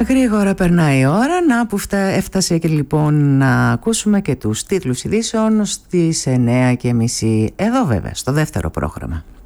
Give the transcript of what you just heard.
Γρήγορα περνάει η ώρα, να που έφτασε και λοιπόν να ακούσουμε και τους τίτλους ειδήσεων στις 9:30 εδώ βέβαια, στο δεύτερο πρόγραμμα.